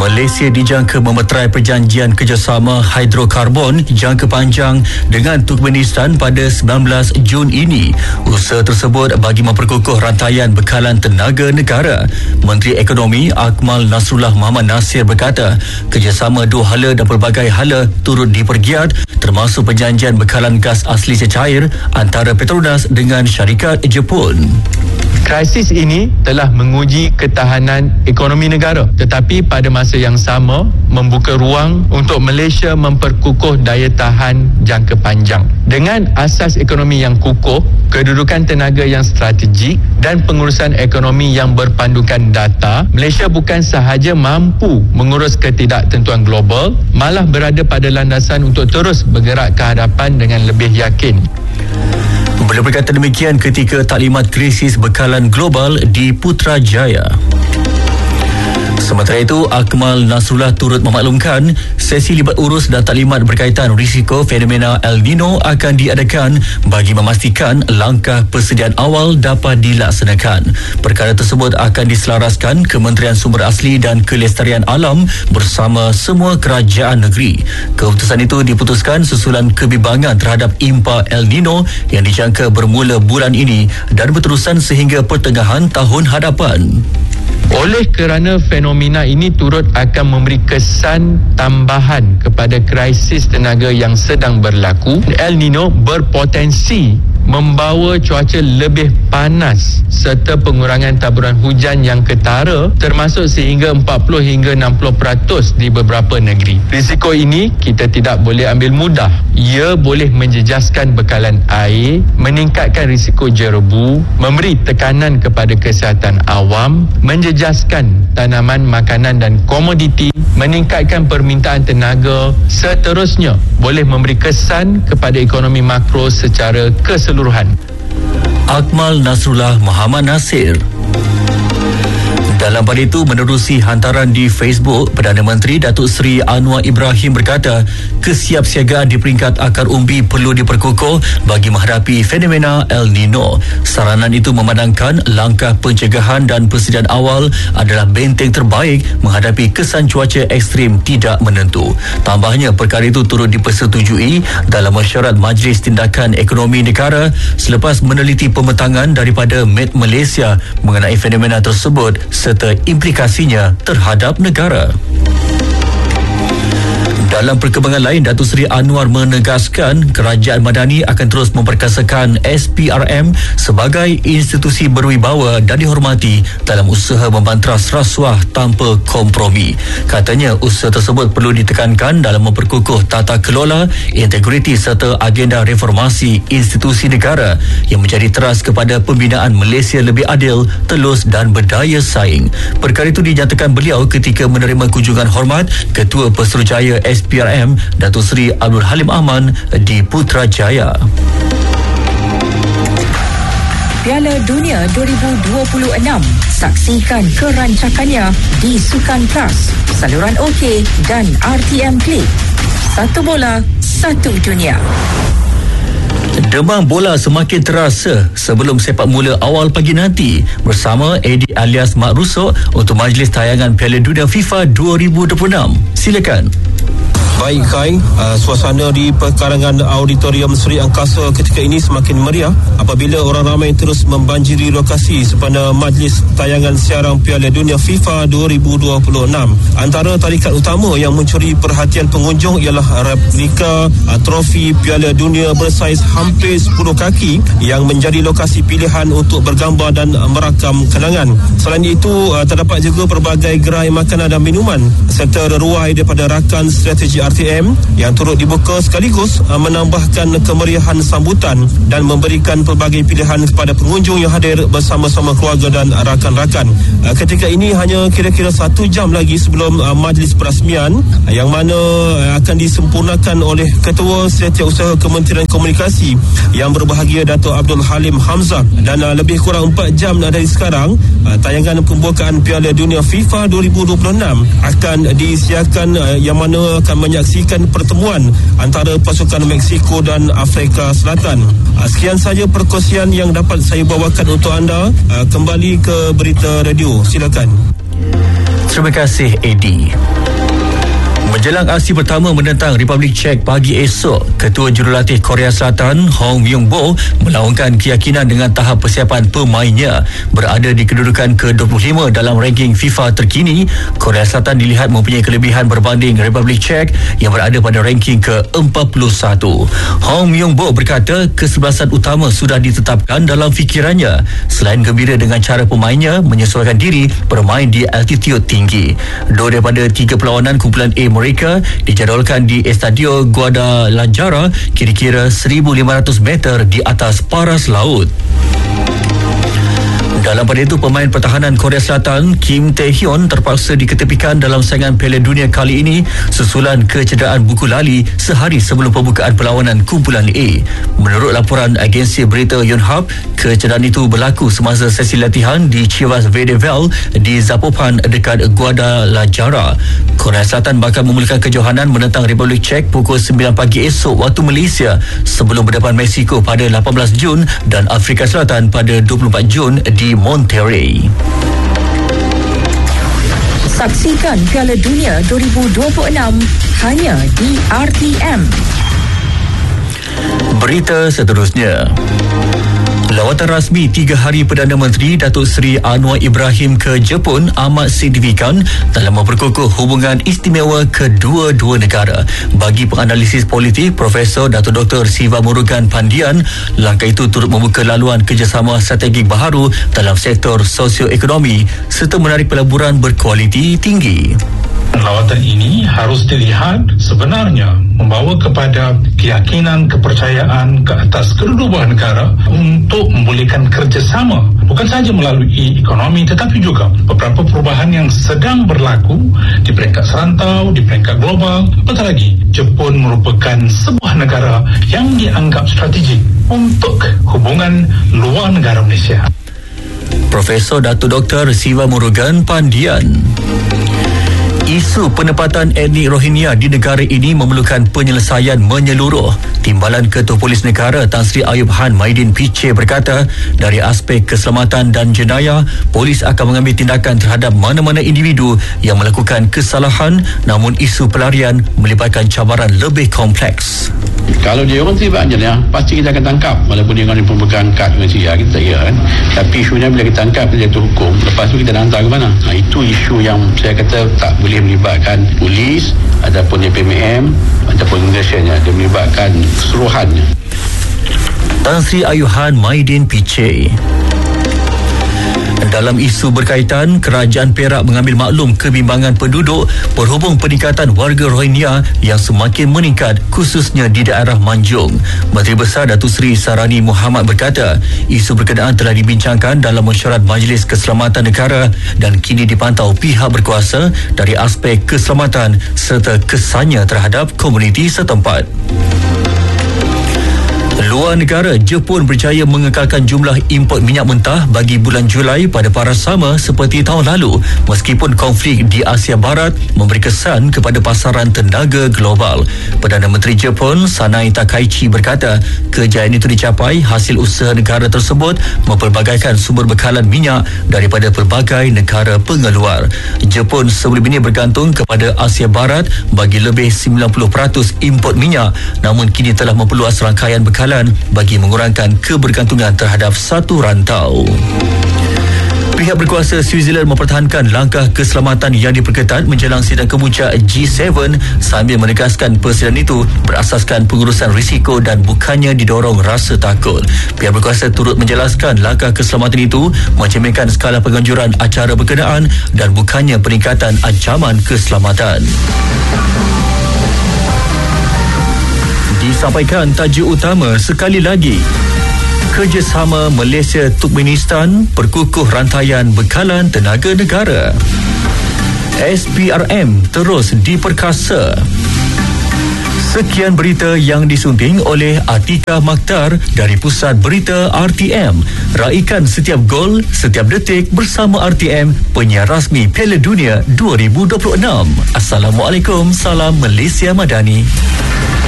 Malaysia dijangka memeterai perjanjian kerjasama hidrokarbon jangka panjang dengan Turkmenistan pada 19 Jun ini. Usaha tersebut bagi memperkukuh rantaian bekalan tenaga negara. Menteri Ekonomi Akmal Nasrullah Muhammad Nasir berkata, kerjasama dua hala dan pelbagai hala turut dipergiat, termasuk perjanjian bekalan gas asli cecair antara Petronas dengan syarikat Jepun. Krisis ini telah menguji ketahanan ekonomi negara, tetapi pada masa yang sama membuka ruang untuk Malaysia memperkukuh daya tahan jangka panjang. Dengan asas ekonomi yang kukuh, kedudukan tenaga yang strategik dan pengurusan ekonomi yang berpandukan data, Malaysia bukan sahaja mampu mengurus ketidaktentuan global, malah berada pada landasan untuk terus bergerak ke hadapan dengan lebih yakin. Beliau berkata demikian ketika taklimat krisis bekalan global di Putrajaya. Sementara itu, Akmal Nasrullah turut memaklumkan sesi libat urus dan taklimat berkaitan risiko fenomena El Nino akan diadakan bagi memastikan langkah persediaan awal dapat dilaksanakan. Perkara tersebut akan diselaraskan Kementerian Sumber Asli dan Kelestarian Alam bersama semua kerajaan negeri. Keputusan itu diputuskan susulan kebimbangan terhadap impa El Nino yang dijangka bermula bulan ini dan berterusan sehingga pertengahan tahun hadapan. Oleh kerana fenomena ini turut akan memberi kesan tambahan kepada krisis tenaga yang sedang berlaku, El Nino berpotensi membawa cuaca lebih panas serta pengurangan taburan hujan yang ketara, termasuk sehingga 40 hingga 60% di beberapa negeri. Risiko ini kita tidak boleh ambil mudah. Ia boleh menjejaskan bekalan air, meningkatkan risiko jerebu, memberi tekanan kepada kesihatan awam, menjejaskan tanaman makanan dan komoditi, meningkatkan permintaan tenaga, seterusnya boleh memberi kesan kepada ekonomi makro secara keseluruhan. Akmal Nasrullah Muhammad Nasir. Dalam pada itu, menerusi hantaran di Facebook, Perdana Menteri Datuk Seri Anwar Ibrahim berkata, kesiapsiagaan di peringkat akar umbi perlu diperkukuh bagi menghadapi fenomena El Nino. Saranan itu memandangkan langkah pencegahan dan persediaan awal adalah benteng terbaik menghadapi kesan cuaca ekstrim tidak menentu. Tambahnya, perkara itu turut dipersetujui dalam mesyuarat Majlis Tindakan Ekonomi Negara selepas meneliti pemetangan daripada Met Malaysia mengenai fenomena tersebut serta implikasinya terhadap negara. Dalam perkembangan lain, Datuk Seri Anwar menegaskan kerajaan madani akan terus memperkasakan SPRM sebagai institusi berwibawa dan dihormati dalam usaha membantras rasuah tanpa kompromi. Katanya, usaha tersebut perlu ditekankan dalam memperkukuh tata kelola, integriti serta agenda reformasi institusi negara yang menjadi teras kepada pembinaan Malaysia lebih adil, telus dan berdaya saing. Perkara itu dinyatakan beliau ketika menerima kunjungan hormat Ketua Pesuruhjaya SPRM Datuk Seri Abdul Halim Ahman di Putrajaya. Piala Dunia 2026. Saksikan kerancakannya di Sukan Plus, saluran OK dan RTM Play. Satu bola, satu dunia. Demam bola semakin terasa sebelum sepak mula awal pagi nanti bersama Eddie alias Mak Rusuk untuk majlis tayangan Piala Dunia FIFA 2026. Silakan. Baik Kai, suasana di perkarangan Auditorium Seri Angkasa ketika ini semakin meriah apabila orang ramai terus membanjiri lokasi sepada majlis tayangan siaran Piala Dunia FIFA 2026. Antara tarikan utama yang mencuri perhatian pengunjung ialah replika trofi Piala Dunia bersaiz hampir 10 kaki yang menjadi lokasi pilihan untuk bergambar dan merakam kenangan. Selain itu, terdapat juga pelbagai gerai makanan dan minuman serta reruai daripada rakan strategi RTM yang turut dibuka sekaligus menambahkan kemeriahan sambutan dan memberikan pelbagai pilihan kepada pengunjung yang hadir bersama-sama keluarga dan rakan-rakan. Ketika ini hanya kira-kira 1 jam lagi sebelum majlis perasmian yang mana akan disempurnakan oleh Ketua Setiausaha Kementerian Komunikasi yang berbahagia Datuk Abdul Halim Hamzah, dan lebih kurang 4 jam dari sekarang tayangan pembukaan Piala Dunia FIFA 2026 akan disiarkan yang mana akan menyaksikan pertemuan antara pasukan Mexico dan Afrika Selatan. Sekian saja perkongsian yang dapat saya bawakan untuk anda. Kembali ke berita radio, silakan. Terima kasih, Eddie. Menjelang aksi pertama menentang Republik Czech pagi esok, Ketua Jurulatih Korea Selatan Hong Myung-bo melaungkan keyakinan dengan tahap persiapan pemainnya. Berada di kedudukan ke-25 dalam ranking FIFA terkini, Korea Selatan dilihat mempunyai kelebihan berbanding Republik Czech yang berada pada ranking ke-41. Hong Myung-bo berkata kesebelasan utama sudah ditetapkan dalam fikirannya. Selain gembira dengan cara pemainnya menyesuaikan diri bermain di altitude tinggi. 2 daripada 3 perlawanan kumpulan A mereka dijadualkan di Estadio Guadalajara, kira-kira 1,500 meter di atas paras laut. Dalam pada itu, pemain pertahanan Korea Selatan Kim Tae-hyun terpaksa diketepikan dalam saingan Piala Dunia kali ini susulan kecederaan buku lali sehari sebelum pembukaan perlawanan kumpulan A. Menurut laporan agensi berita Yonhap, kecederaan itu berlaku semasa sesi latihan di Chivas Vedevel di Zapopan dekat Guadalajara. Korea Selatan bakal memulakan kejohanan menentang Republik Czech pukul 9 pagi esok waktu Malaysia sebelum berdepan Mexico pada 18 Jun dan Afrika Selatan pada 24 Jun di Monterrey. Saksikan Piala Dunia 2026 hanya di RTM. Berita seterusnya. Lawatan rasmi 3 hari Perdana Menteri Datuk Seri Anwar Ibrahim ke Jepun amat signifikan dalam memperkukuh hubungan istimewa kedua-dua negara. Bagi penganalisis politik Profesor Datuk Dr. Siva Murugan Pandian, langkah itu turut membuka laluan kerjasama strategik baharu dalam sektor sosioekonomi serta menarik pelaburan berkualiti tinggi. Lawatan ini harus dilihat sebenarnya membawa kepada keyakinan, kepercayaan ke atas kedua-dua negara untuk membolehkan kerjasama bukan sahaja melalui ekonomi tetapi juga beberapa perubahan yang sedang berlaku di peringkat serantau, di peringkat global. Apatah lagi, Jepun merupakan sebuah negara yang dianggap strategik untuk hubungan luar negara Malaysia. Profesor Datuk Dr. Siva Murugan Pandian. Isu penempatan etnik Rohingya di negara ini memerlukan penyelesaian menyeluruh. Timbalan Ketua Polis Negara Tan Sri Ayub Han Maidin Piche berkata, dari aspek keselamatan dan jenayah, polis akan mengambil tindakan terhadap mana-mana individu yang melakukan kesalahan, namun isu pelarian melibatkan cabaran lebih kompleks. Kalau dia orang terlibat jenayah, pasti kita akan tangkap walaupun dia orang pemegang kad dengan CIA, kita tak kira kan. Tapi isunya bila kita tangkap, dia jatuh hukum, lepas tu kita nak hantar ke mana. Itu isu yang saya kata tak boleh melibatkan polis ataupun DPMM ataupun immigration-nya. Dia melibatkan keseluruhannya. Tan Sri Ayub Han Maidin Piche. Dalam isu berkaitan, Kerajaan Perak mengambil maklum kebimbangan penduduk berhubung peningkatan warga Rohingya yang semakin meningkat khususnya di daerah Manjung. Menteri Besar Datuk Seri Sarani Muhammad berkata, isu berkenaan telah dibincangkan dalam mesyuarat Majlis Keselamatan Negara dan kini dipantau pihak berkuasa dari aspek keselamatan serta kesannya terhadap komuniti setempat. Luar negara, Jepun berjaya mengekalkan jumlah import minyak mentah bagi bulan Julai pada paras sama seperti tahun lalu meskipun konflik di Asia Barat memberi kesan kepada pasaran tenaga global. Perdana Menteri Jepun Sanai Takaichi berkata, kejayaan itu dicapai hasil usaha negara tersebut mempelbagaikan sumber bekalan minyak daripada pelbagai negara pengeluar. Jepun sebelum ini bergantung kepada Asia Barat bagi lebih 90% import minyak, namun kini telah memperluas rangkaian bekalan bagi mengurangkan kebergantungan terhadap satu rantau. Pihak berkuasa Switzerland mempertahankan langkah keselamatan yang diperketat menjelang sidang kemuncak G7 sambil menegaskan persediaan itu berasaskan pengurusan risiko dan bukannya didorong rasa takut. Pihak berkuasa turut menjelaskan langkah keselamatan itu mencerminkan skala penganjuran acara berkenaan dan bukannya peningkatan ancaman keselamatan. Disampaikan tajuk utama sekali lagi. Kerjasama Malaysia-Turkmenistan perkukuh rantaian bekalan tenaga negara. SPRM terus diperkasa. Sekian berita yang disunting oleh Atika Makhtar dari Pusat Berita RTM. Raikan setiap gol, setiap detik bersama RTM, penyiar rasmi Piala Dunia 2026. Assalamualaikum, salam Malaysia Madani.